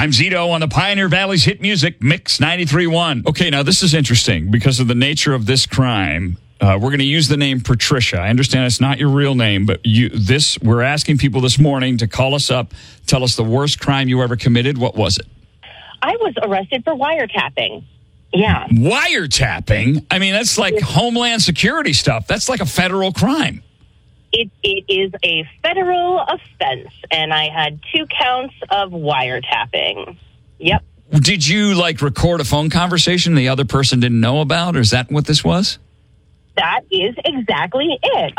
I'm Zito on the Pioneer Valley's hit music, Mix 93.1. Okay, now this is interesting because of the nature of this crime. We're going to use the name Patricia. I understand it's not your real name, but we're asking people this morning to call us up, tell us the worst crime you ever committed. What was it? I was arrested for wiretapping. Yeah. Wiretapping? I mean, that's like Homeland Security stuff. That's like a federal crime. It is a federal offense, and I had 2 counts of wiretapping. Yep. Did you, record a phone conversation the other person didn't know about, or is that what this was? That is exactly it.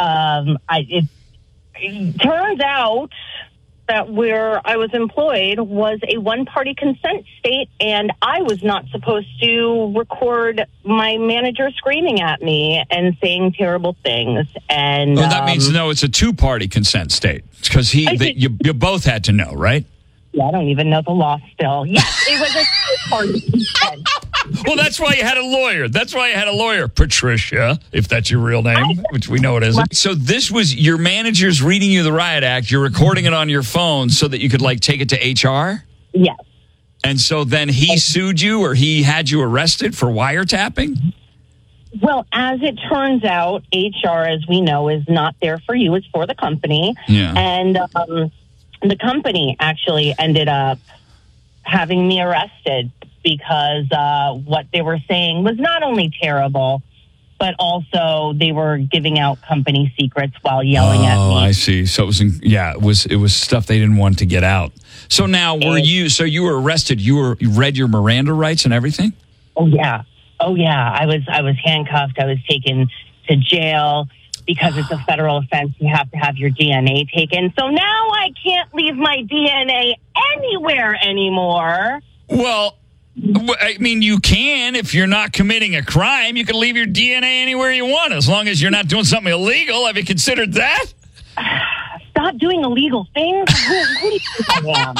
It turns out that where I was employed was a one-party consent state, and I was not supposed to record my manager screaming at me and saying terrible things. And that means it's a 2-party consent state because you both had to know, right? Yeah, I don't even know the law still. Yes, it was a 2-party consent. Well, that's why you had a lawyer. That's why you had a lawyer, Patricia, if that's your real name, which we know it isn't. So this was your manager's reading you the riot act. You're recording it on your phone so that you could take it to HR? Yes. And so then he sued you or he had you arrested for wiretapping? Well, as it turns out, HR, as we know, is not there for you. It's for the company. Yeah. And the company actually ended up having me arrested because what they were saying was not only terrible, but also they were giving out company secrets while yelling at me. Oh, I see. So it was stuff they didn't want to get out. So now you were arrested, you read your Miranda rights and everything? Oh yeah. I was handcuffed. I was taken to jail because it's a federal offense. You have to have your DNA taken. So now I can't leave my DNA anywhere anymore. Well, I mean, you can if you're not committing a crime. You can leave your DNA anywhere you want as long as you're not doing something illegal. Have you considered that? Stop doing illegal things. Who do you think I am?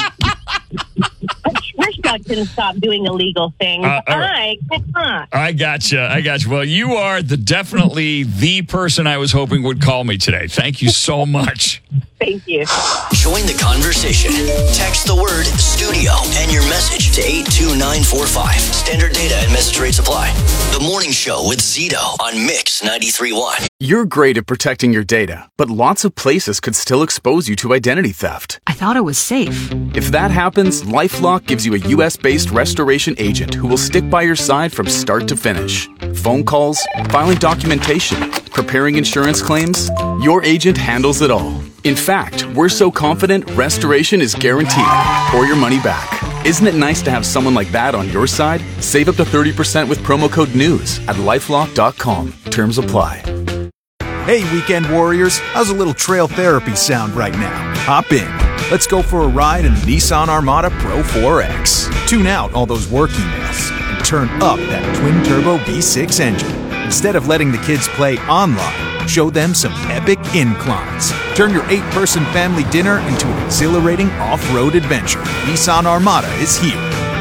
I wish I can stop doing illegal things. I cannot. I gotcha. Well, you are definitely the person I was hoping would call me today. Thank you so much. Thank you. Join the conversation. Text the word studio and your message to 82945. Standard data and message rates apply. The Morning Show with Zito on Mix 93.1. You're great at protecting your data, but lots of places could still expose you to identity theft. I thought it was safe. If that happens, LifeLock gives you a U.S.-based restoration agent who will stick by your side from start to finish. Phone calls, filing documentation, preparing insurance claims, your agent handles it all. In fact, we're so confident restoration is guaranteed or your money back. Isn't it nice to have someone like that on your side? Save up to 30% with promo code NEWS at LifeLock.com. Terms apply. Hey, weekend warriors, how's a little trail therapy sound right now? Hop in. Let's go for a ride in the Nissan Armada Pro 4X. Tune out all those work emails and turn up that twin-turbo V6 engine. Instead of letting the kids play online, show them some epic inclines. Turn your 8-person family dinner into an exhilarating off-road adventure. Nissan Armada is here.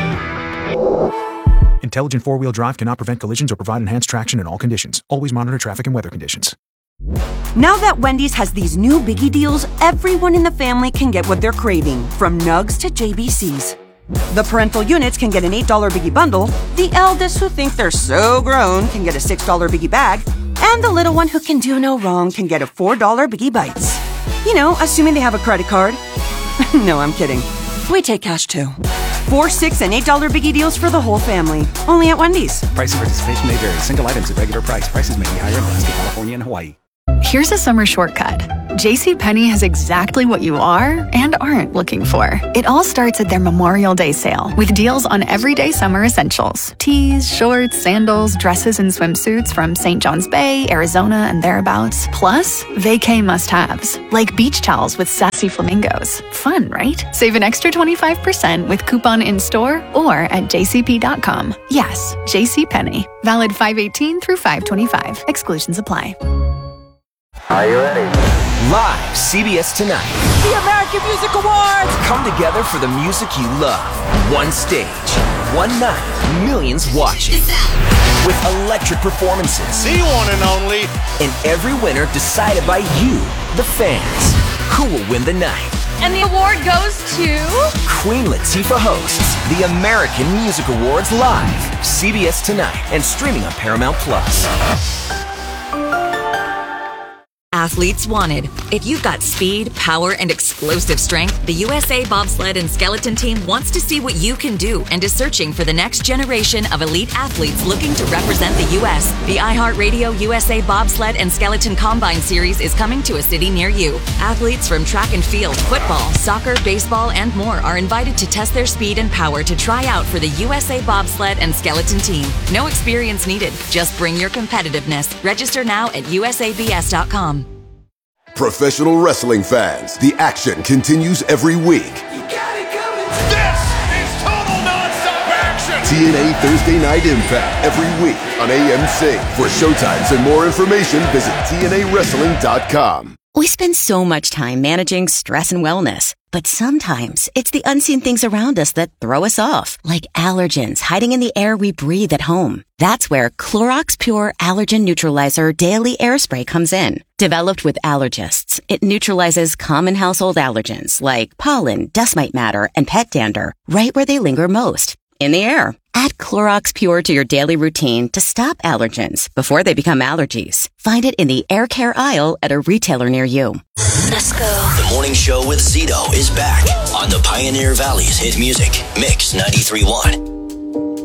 Intelligent four-wheel drive cannot prevent collisions or provide enhanced traction in all conditions. Always monitor traffic and weather conditions. Now that Wendy's has these new biggie deals, everyone in the family can get what they're craving, from nugs to JBCs. The parental units can get an $8 biggie bundle, the eldest who think they're so grown can get a $6 biggie bag, and the little one who can do no wrong can get a $4 biggie bites. You know, assuming they have a credit card. No, I'm kidding. We take cash too. 4, 6, and $8 biggie deals for the whole family. Only at Wendy's. Price and participation may vary. Single items at regular price. Prices may be higher in Alaska, California, and Hawaii. Here's a summer shortcut. JCPenney has exactly what you are and aren't looking for. It all starts at their Memorial Day sale with deals on everyday summer essentials. Tees, shorts, sandals, dresses, and swimsuits from St. John's Bay, Arizona, and thereabouts. Plus, vacay must-haves, like beach towels with sassy flamingos. Fun, right? Save an extra 25% with coupon in-store or at jcp.com. Yes, JCPenney. Valid 5/18 through 5/25. Exclusions apply. Are you ready? Live, CBS Tonight. The American Music Awards! Come together for the music you love. One stage, one night, millions watching. With electric performances. The one and only. And every winner decided by you, the fans. Who will win the night? And the award goes to... Queen Latifah hosts the American Music Awards live, CBS Tonight, and streaming on Paramount Plus. Athletes wanted. If you've got speed, power, and explosive strength, the USA Bobsled and Skeleton Team wants to see what you can do and is searching for the next generation of elite athletes looking to represent the U.S. The iHeartRadio USA Bobsled and Skeleton Combine Series is coming to a city near you. Athletes from track and field, football, soccer, baseball, and more are invited to test their speed and power to try out for the USA Bobsled and Skeleton Team. No experience needed. Just bring your competitiveness. Register now at usabs.com. Professional wrestling fans, the action continues every week. You got it coming. This is total nonstop action. TNA Thursday Night Impact every week on AMC. For showtimes and more information, visit TNAWrestling.com. We spend so much time managing stress and wellness, but sometimes it's the unseen things around us that throw us off, like allergens hiding in the air we breathe at home. That's where Clorox Pure Allergen Neutralizer Daily Air Spray comes in. Developed with allergists, it neutralizes common household allergens like pollen, dust mite matter, and pet dander right where they linger most, in the air. Add Clorox Pure to your daily routine to stop allergens before they become allergies. Find it in the air care aisle at a retailer near you. Let's go. The Morning Show with Zito is back on the Pioneer Valley's hit music, Mix 93.1.